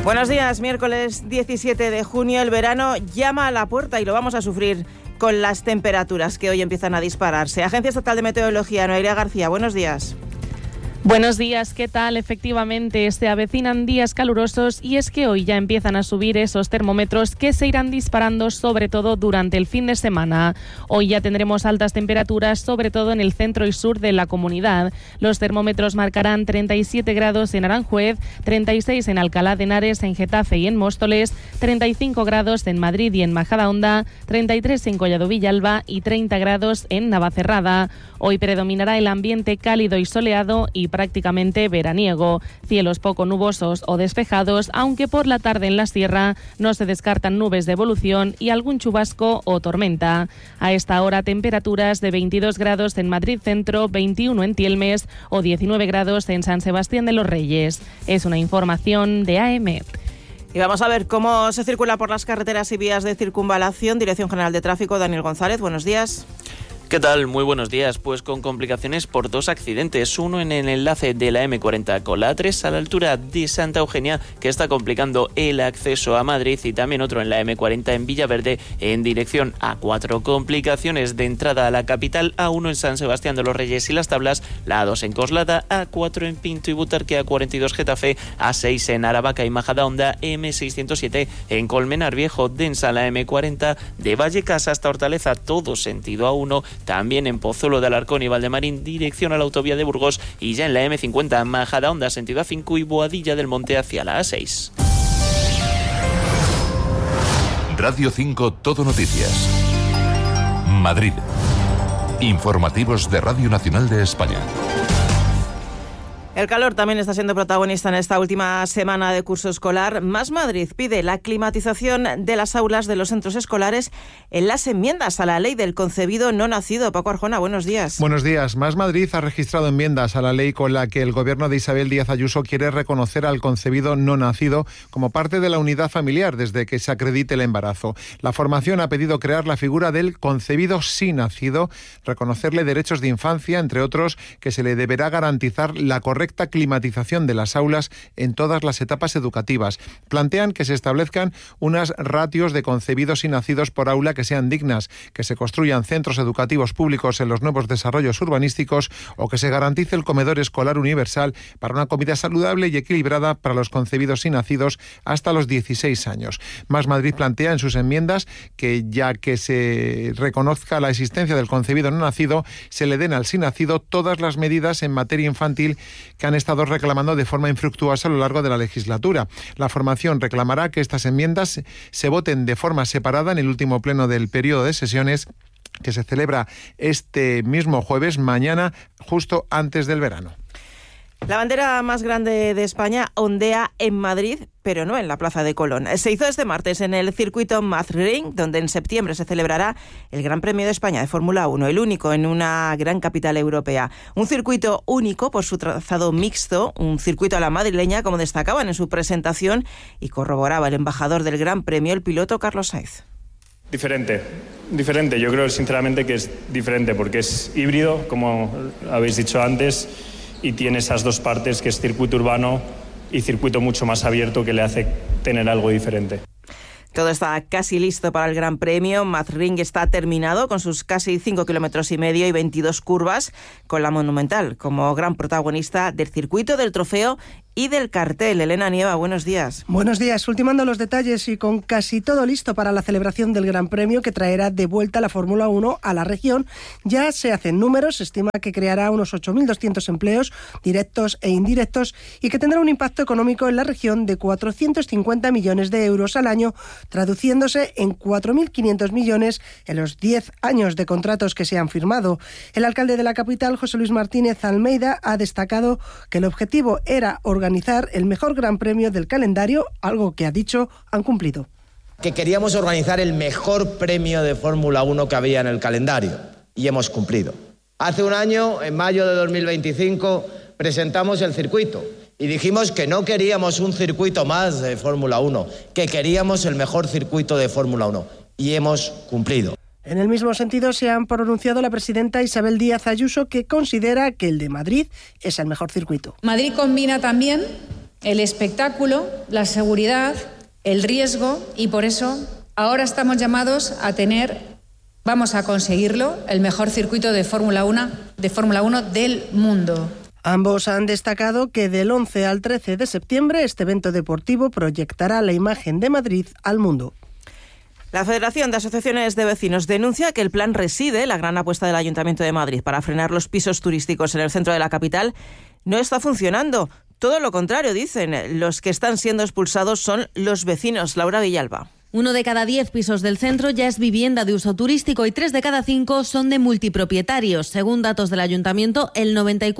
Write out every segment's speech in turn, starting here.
Buenos días, miércoles 17 de junio. El verano llama a la puerta y lo vamos a sufrir con las temperaturas que hoy empiezan a dispararse. Agencia Estatal de Meteorología, Noelia García, buenos días. Buenos días, ¿qué tal? Efectivamente, se avecinan días calurosos y es que hoy ya empiezan a subir esos termómetros que se irán disparando sobre todo durante el fin de semana. Hoy ya tendremos altas temperaturas, sobre todo en el centro y sur de la comunidad. Los termómetros marcarán 37 grados en Aranjuez, 36 en Alcalá de Henares, en Getafe y en Móstoles, 35 grados en Madrid y en Majadahonda, 33 en Collado Villalba y 30 grados en Navacerrada. Hoy predominará el ambiente cálido y soleado y prácticamente veraniego. Cielos poco nubosos o despejados, aunque por la tarde en la sierra no se descartan nubes de evolución y algún chubasco o tormenta. A esta hora temperaturas de 22 grados en Madrid Centro, 21 en Tielmes o 19 grados en San Sebastián de los Reyes. Es una información de AEMET. Y vamos a ver cómo se circula por las carreteras y vías de circunvalación. Dirección General de Tráfico, Daniel González, buenos días. ¿Qué tal? Muy buenos días. Pues con complicaciones por dos accidentes. Uno en el enlace de la M40 con la A3 a la altura de Santa Eugenia, que está complicando el acceso a Madrid, y también otro en la M40 en Villaverde en dirección A4. Complicaciones de entrada a la capital: A1 en San Sebastián de los Reyes y Las Tablas, la A2 en Coslada, A4 en Pinto y Butarque, A42 Getafe, A6 en Aravaca y Majadahonda, M607 en Colmenar Viejo, densa la M40 de Vallecas hasta Hortaleza, todo sentido A1, también en Pozuelo de Alarcón y Valdemarín, dirección a la autovía de Burgos, y ya en la M50, Majadahonda, sentido A5 y Boadilla del Monte hacia la A6. Radio 5 Todo Noticias. Madrid. Informativos de Radio Nacional de España. El calor también está siendo protagonista en esta última semana de curso escolar. Más Madrid pide la climatización de las aulas de los centros escolares en las enmiendas a la ley del concebido no nacido. Paco Arjona, buenos días. Buenos días. Más Madrid ha registrado enmiendas a la ley con la que el gobierno de Isabel Díaz Ayuso quiere reconocer al concebido no nacido como parte de la unidad familiar desde que se acredite el embarazo. La formación ha pedido crear la figura del concebido sí nacido, reconocerle derechos de infancia, entre otros, que se le deberá garantizar la correcta climatización de las aulas en todas las etapas educativas. Plantean que se establezcan unas ratios de concebidos y nacidos por aula que sean dignas, que se construyan centros educativos públicos en los nuevos desarrollos urbanísticos o que se garantice el comedor escolar universal para una comida saludable y equilibrada para los concebidos y nacidos hasta los 16 años. Más Madrid plantea en sus enmiendas que, ya que se reconozca la existencia del concebido no nacido, se le den al sí nacido todas las medidas en materia infantil que han estado reclamando de forma infructuosa a lo largo de la legislatura. La formación reclamará que estas enmiendas se voten de forma separada en el último pleno del periodo de sesiones, que se celebra este mismo jueves, mañana, justo antes del verano. La bandera más grande de España ondea en Madrid, pero no en la Plaza de Colón. Se hizo este martes en el circuito Mazring, donde en septiembre se celebrará el Gran Premio de España de Fórmula 1, el único en una gran capital europea. Un circuito único por su trazado mixto, un circuito a la madrileña, como destacaban en su presentación y corroboraba el embajador del Gran Premio, el piloto Carlos Sainz. Diferente. Yo creo sinceramente que es diferente porque es híbrido, como habéis dicho antes, y tiene esas dos partes, que es circuito urbano y circuito mucho más abierto, que le hace tener algo diferente. Todo está casi listo para el Gran Premio. Mazring está terminado con sus casi 5,5 kilómetros y 22 curvas, con la Monumental como gran protagonista del circuito, del trofeo y del cartel. Elena Nieva, buenos días. Buenos días. Ultimando los detalles y con casi todo listo para la celebración del Gran Premio, que traerá de vuelta la Fórmula 1 a la región, ya se hacen números. Se estima que creará unos 8.200 empleos directos e indirectos y que tendrá un impacto económico en la región de 450 millones de euros al año, traduciéndose en 4.500 millones en los 10 años de contratos que se han firmado. El alcalde de la capital, José Luis Martínez Almeida, ha destacado que el objetivo era organizar el mejor Gran Premio del calendario, algo que, ha dicho, han cumplido. Que queríamos organizar el mejor premio de Fórmula 1 que había en el calendario, y hemos cumplido. Hace un año, en mayo de 2025, presentamos el circuito y dijimos que no queríamos un circuito más de Fórmula 1, que queríamos el mejor circuito de Fórmula 1, y hemos cumplido. En el mismo sentido se han pronunciado la presidenta Isabel Díaz Ayuso, que considera que el de Madrid es el mejor circuito. Madrid combina también el espectáculo, la seguridad, el riesgo, y por eso ahora estamos llamados a vamos a conseguirlo, el mejor circuito de Fórmula 1 del mundo. Ambos han destacado que del 11 al 13 de septiembre este evento deportivo proyectará la imagen de Madrid al mundo. La Federación de Asociaciones de Vecinos denuncia que el Plan Reside, la gran apuesta del Ayuntamiento de Madrid para frenar los pisos turísticos en el centro de la capital, no está funcionando. Todo lo contrario, dicen. Los que están siendo expulsados son los vecinos. Laura Villalba. 1 de cada 10 pisos del centro ya es vivienda de uso turístico y 3 de cada 5 son de multipropietarios. Según datos del Ayuntamiento, el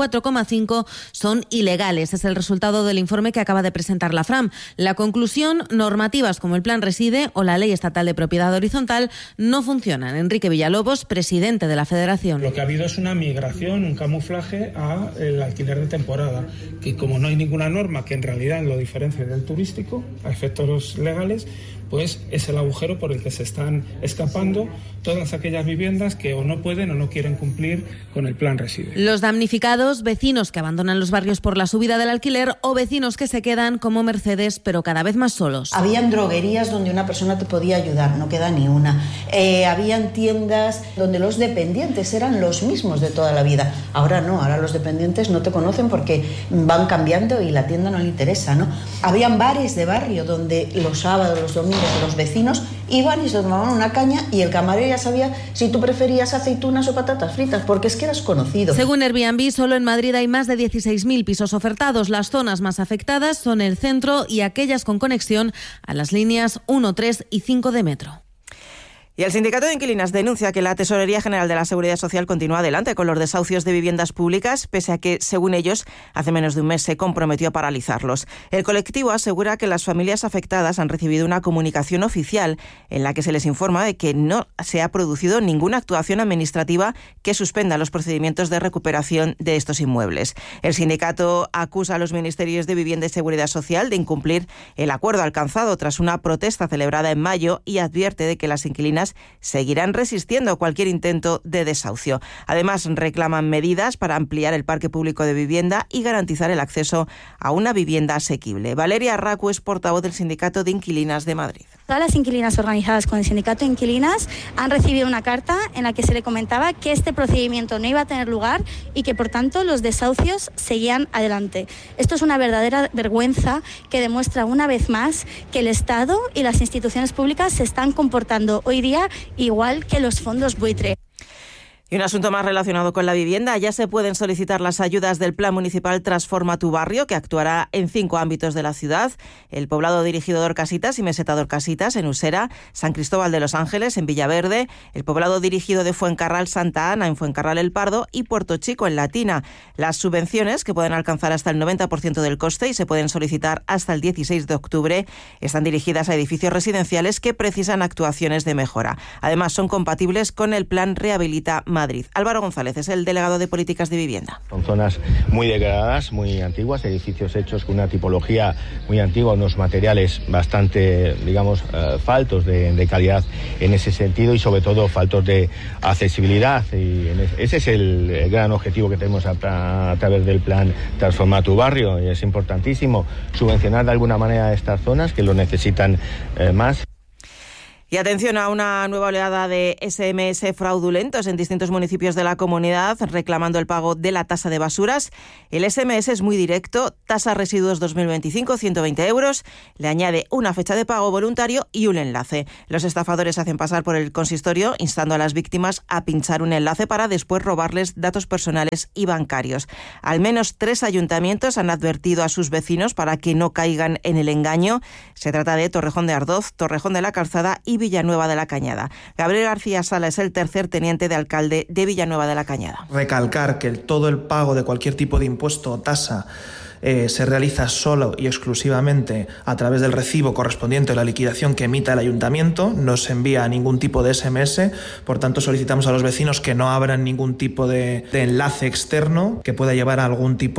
94,5% son ilegales. Es el resultado del informe que acaba de presentar la FRAM. La conclusión, normativas como el Plan Reside o la Ley Estatal de Propiedad Horizontal no funcionan. Enrique Villalobos, presidente de la Federación. Lo que ha habido es una migración, un camuflaje al alquiler de temporada, que como no hay ninguna norma que en realidad lo diferencie del turístico, a efectos legales, pues es el agujero por el que se están escapando todas aquellas viviendas que o no pueden o no quieren cumplir con el Plan Reside. Los damnificados, vecinos que abandonan los barrios por la subida del alquiler o vecinos que se quedan como Mercedes, pero cada vez más solos. Habían droguerías donde una persona te podía ayudar, no queda ni una. Habían tiendas donde los dependientes eran los mismos de toda la vida. Ahora no, ahora los dependientes no te conocen porque van cambiando y la tienda no le interesa, ¿no? Habían bares de barrio donde los sábados, los domingos, los vecinos iban y se tomaban una caña y el camarero ya sabía si tú preferías aceitunas o patatas fritas, porque es que eras conocido. Según Airbnb, solo en Madrid hay más de 16.000 pisos ofertados. Las zonas más afectadas son el centro y aquellas con conexión a las líneas 1, 3 y 5 de metro. Y el Sindicato de Inquilinas denuncia que la Tesorería General de la Seguridad Social continúa adelante con los desahucios de viviendas públicas, pese a que, según ellos, hace menos de un mes se comprometió a paralizarlos. El colectivo asegura que las familias afectadas han recibido una comunicación oficial en la que se les informa de que no se ha producido ninguna actuación administrativa que suspenda los procedimientos de recuperación de estos inmuebles. El sindicato acusa a los Ministerios de Vivienda y Seguridad Social de incumplir el acuerdo alcanzado tras una protesta celebrada en mayo y advierte de que las inquilinas seguirán resistiendo cualquier intento de desahucio. Además, reclaman medidas para ampliar el parque público de vivienda y garantizar el acceso a una vivienda asequible. Valeria Arracu es portavoz del Sindicato de Inquilinas de Madrid. Todas las inquilinas organizadas con el Sindicato de Inquilinas han recibido una carta en la que se le comentaba que este procedimiento no iba a tener lugar y que, por tanto, los desahucios seguían adelante. Esto es una verdadera vergüenza que demuestra una vez más que el Estado y las instituciones públicas se están comportando hoy día igual que los fondos buitre. Y un asunto más relacionado con la vivienda. Ya se pueden solicitar las ayudas del Plan Municipal Transforma tu Barrio, que actuará en 5 ámbitos de la ciudad: el poblado dirigido de Orcasitas y Meseta de Orcasitas, en Usera, San Cristóbal de los Ángeles, en Villaverde, el poblado dirigido de Fuencarral Santa Ana, en Fuencarral El Pardo, y Puerto Chico, en Latina. Las subvenciones, que pueden alcanzar hasta el 90% del coste y se pueden solicitar hasta el 16 de octubre, están dirigidas a edificios residenciales que precisan actuaciones de mejora. Además, son compatibles con el Plan Rehabilita Madrid. Álvaro González es el delegado de Políticas de Vivienda. Son zonas muy degradadas, muy antiguas, edificios hechos con una tipología muy antigua, unos materiales bastante, faltos de calidad en ese sentido y sobre todo faltos de accesibilidad. Y ese es el gran objetivo que tenemos a través del plan Transforma tu Barrio, y es importantísimo subvencionar de alguna manera a estas zonas que lo necesitan más. Y atención a una nueva oleada de SMS fraudulentos en distintos municipios de la comunidad reclamando el pago de la tasa de basuras. El SMS es muy directo: tasa residuos 2025, 120 euros. Le añade una fecha de pago voluntario y un enlace. Los estafadores hacen pasar por el consistorio instando a las víctimas a pinchar un enlace para después robarles datos personales y bancarios. Al menos 3 ayuntamientos han advertido a sus vecinos para que no caigan en el engaño. Se trata de Torrejón de Ardoz, Torrejón de la Calzada y Villanueva de la Cañada. Gabriel García Sala es el tercer teniente de alcalde de Villanueva de la Cañada. Recalcar que todo el pago de cualquier tipo de impuesto o tasa se realiza solo y exclusivamente a través del recibo correspondiente a la liquidación que emita el ayuntamiento. No se envía ningún tipo de SMS, por tanto solicitamos a los vecinos que no abran ningún tipo de enlace externo que pueda llevar a algún tipo de fraude.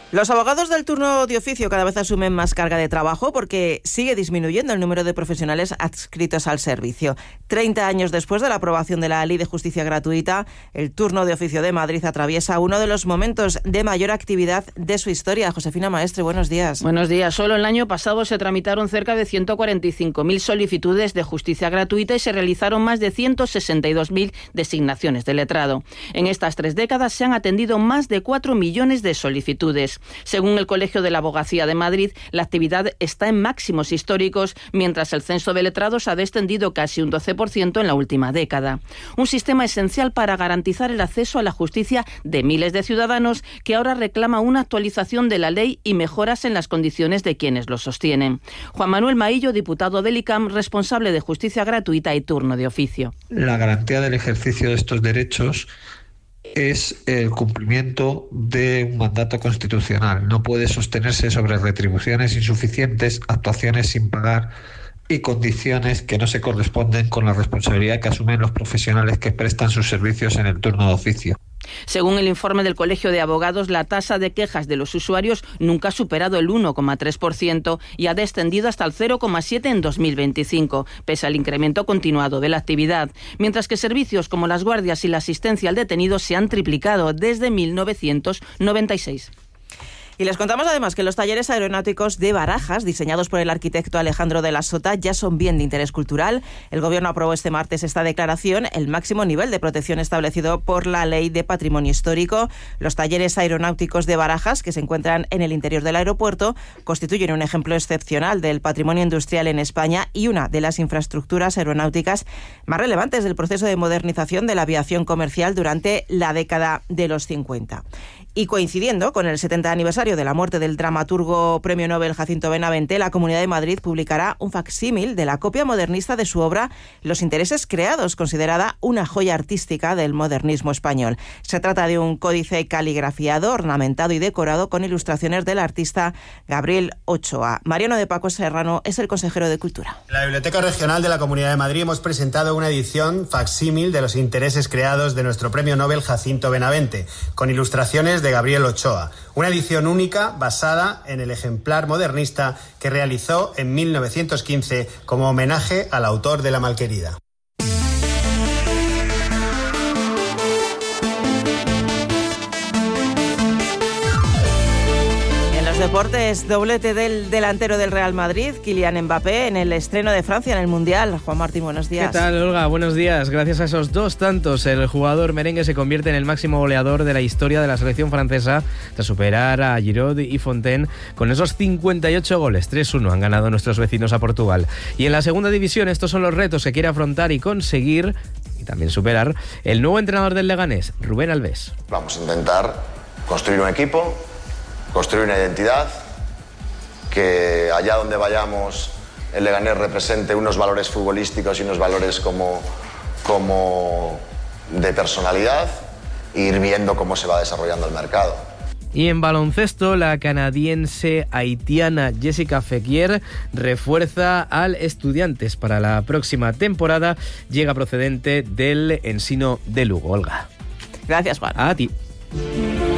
Los abogados del turno de oficio cada vez asumen más carga de trabajo porque sigue disminuyendo el número de profesionales adscritos al servicio. 30 años después de la aprobación de la Ley de Justicia Gratuita, el turno de oficio de Madrid atraviesa uno de los momentos de mayor actividad de su historia. Josefina Maestre, buenos días. Buenos días. Solo el año pasado se tramitaron cerca de 145.000 solicitudes de justicia gratuita y se realizaron más de 162.000 designaciones de letrado. En estas 3 décadas se han atendido más de 4 millones de solicitudes. Según el Colegio de la Abogacía de Madrid, la actividad está en máximos históricos, mientras el censo de letrados ha descendido casi un 12% en la última década. Un sistema esencial para garantizar el acceso a la justicia de miles de ciudadanos que ahora reclama una actualización de la ley y mejoras en las condiciones de quienes lo sostienen. Juan Manuel Maillo, diputado del ICAM, responsable de justicia gratuita y turno de oficio. La garantía del ejercicio de estos derechos es el cumplimiento de un mandato constitucional. No puede sostenerse sobre retribuciones insuficientes, actuaciones sin pagar y condiciones que no se corresponden con la responsabilidad que asumen los profesionales que prestan sus servicios en el turno de oficio. Según el informe del Colegio de Abogados, la tasa de quejas de los usuarios nunca ha superado el 1,3% y ha descendido hasta el 0,7% en 2025, pese al incremento continuado de la actividad, mientras que servicios como las guardias y la asistencia al detenido se han triplicado desde 1996. Y les contamos además que los talleres aeronáuticos de Barajas, diseñados por el arquitecto Alejandro de la Sota, ya son bien de interés cultural. El Gobierno aprobó este martes esta declaración, el máximo nivel de protección establecido por la Ley de Patrimonio Histórico. Los talleres aeronáuticos de Barajas, que se encuentran en el interior del aeropuerto, constituyen un ejemplo excepcional del patrimonio industrial en España y una de las infraestructuras aeronáuticas más relevantes del proceso de modernización de la aviación comercial durante la década de los 50. Y coincidiendo con el 70 aniversario de la muerte del dramaturgo Premio Nobel Jacinto Benavente, la Comunidad de Madrid publicará un facsímil de la copia modernista de su obra Los intereses creados, considerada una joya artística del modernismo español. Se trata de un códice caligrafiado, ornamentado y decorado con ilustraciones del artista Gabriel Ochoa. Mariano de Paco Serrano es el consejero de Cultura. En la Biblioteca Regional de la Comunidad de Madrid hemos presentado una edición facsímil de Los intereses creados de nuestro Premio Nobel Jacinto Benavente, con ilustraciones de Gabriel Ochoa. Una edición única basada en el ejemplar modernista que realizó en 1915 como homenaje al autor de La Malquerida. Deportes, doblete del delantero del Real Madrid, Kylian Mbappé, en el estreno de Francia en el Mundial. Juan Martín, buenos días. ¿Qué tal, Olga? Buenos días. Gracias a esos 2 tantos, el jugador merengue se convierte en el máximo goleador de la historia de la selección francesa tras superar a Giroud y Fontaine con esos 58 goles. 3-1 han ganado nuestros vecinos a Portugal. Y en la segunda división, estos son los retos que quiere afrontar y conseguir, y también superar, el nuevo entrenador del Leganés, Rubén Alves. Vamos a intentar construir un equipo, construir una identidad, que allá donde vayamos el Leganés represente unos valores futbolísticos y unos valores como de personalidad, e ir viendo cómo se va desarrollando el mercado. Y en baloncesto, la canadiense haitiana Jessica Fekir refuerza al Estudiantes para la próxima temporada. Llega procedente del Ensino de Lugo. Olga. Gracias, Juan. A ti.